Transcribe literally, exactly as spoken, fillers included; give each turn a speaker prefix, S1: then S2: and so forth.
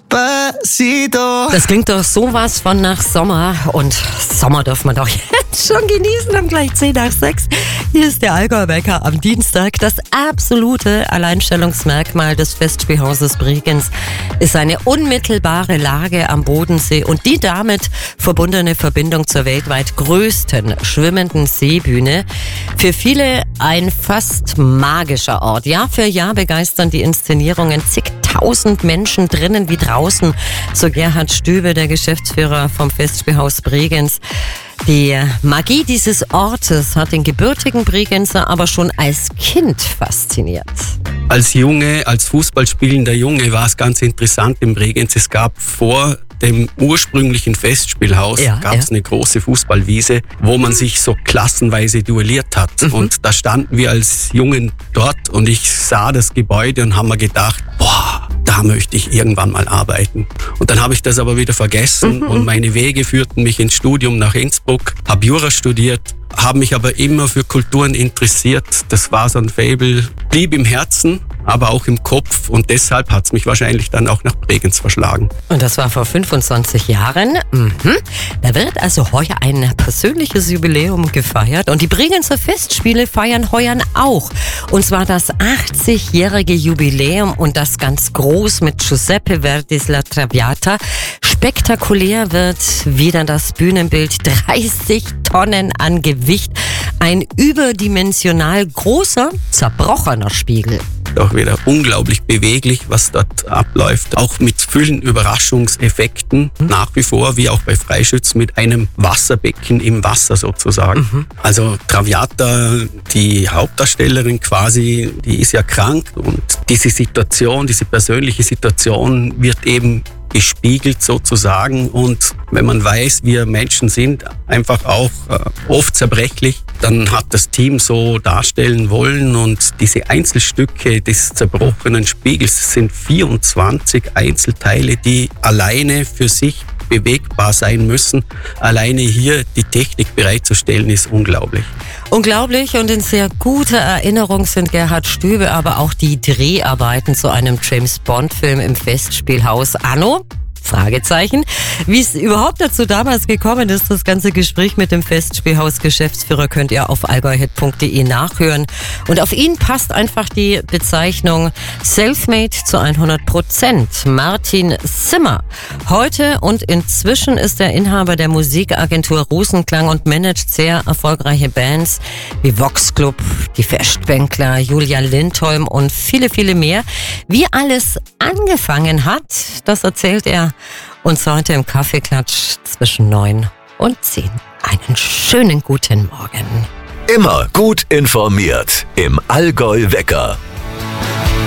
S1: Despacito.
S2: Das klingt doch sowas von nach Sommer. Und Sommer darf man doch jetzt schon genießen, um gleich zehn nach sechs. Hier ist der Allgäu-Wecker am Dienstag. Das absolute Alleinstellungsmerkmal des Festspielhauses Bregenz ist seine unmittelbare Lage am Bodensee und die damit verbundene Verbindung zur weltweit größten schwimmenden Seebühne. Für viele ein fast magischer Ort. Jahr für Jahr begeistern die Inszenierungen zigtausend Menschen drinnen wie draußen, so Gerhard Stübe, der Geschäftsführer vom Festspielhaus Bregenz. Die Magie dieses Ortes hat den gebürtigen Bregenzer aber schon als Kind fasziniert.
S3: Als Junge, als Fußballspielender Junge war es ganz interessant in Bregenz. Es gab vor dem ursprünglichen Festspielhaus
S2: ja,
S3: gab es
S2: ja.
S3: eine große Fußballwiese, wo man sich so klassenweise duelliert hat. Mhm. Und da standen wir als Jungen dort und ich sah das Gebäude und haben mir gedacht, boah, da möchte ich irgendwann mal arbeiten. Und dann habe ich das aber wieder vergessen mhm. und meine Wege führten mich ins Studium nach Innsbruck, habe Jura studiert, habe mich aber immer für Kulturen interessiert. Das war so ein Faible, blieb im Herzen, aber auch im Kopf und deshalb hat es mich wahrscheinlich dann auch nach Bregenz verschlagen.
S2: Und das war vor fünfundzwanzig Jahren. Mhm. Da wird also heuer ein persönliches Jubiläum gefeiert und die Bregenzer Festspiele feiern heuer auch. Und zwar das achtzigjährige Jubiläum und das ganz groß mit Giuseppe Verdis La Traviata. Spektakulär wird wieder das Bühnenbild, dreißig Tonnen an Gewicht, ein überdimensional großer, zerbrochener Spiegel.
S3: Auch wieder unglaublich beweglich, was dort abläuft. Auch mit vielen Überraschungseffekten, mhm. nach wie vor, wie auch bei Freischützen, mit einem Wasserbecken im Wasser sozusagen. Mhm. Also Traviata, die Hauptdarstellerin quasi, die ist ja krank und diese Situation, diese persönliche Situation wird eben gespiegelt sozusagen und wenn man weiß, wir Menschen sind einfach auch äh, oft zerbrechlich, dann hat das Team so darstellen wollen und diese Einzelstücke des zerbrochenen Spiegels sind vierundzwanzig Einzelteile, die alleine für sich bewegbar sein müssen. Alleine hier die Technik bereitzustellen ist unglaublich.
S2: Unglaublich und in sehr guter Erinnerung sind Gerhard Stübe aber auch die Dreharbeiten zu einem James-Bond-Film im Festspielhaus Anno. Fragezeichen. Wie es überhaupt dazu damals gekommen ist, das ganze Gespräch mit dem Festspielhaus-Geschäftsführer könnt ihr auf allgäuhit punkt de nachhören. Und auf ihn passt einfach die Bezeichnung Selfmade zu hundert Prozent. Martin Zimmer. Heute und inzwischen ist er Inhaber der Musikagentur Rosenklang und managt sehr erfolgreiche Bands wie Vox Club, die Festbänkler, Julia Lindholm und viele, viele mehr. Wie alles angefangen hat, das erzählt er uns heute im Kaffeeklatsch zwischen neun und zehn. Einen schönen guten Morgen.
S4: Immer gut informiert im Allgäu-Wecker.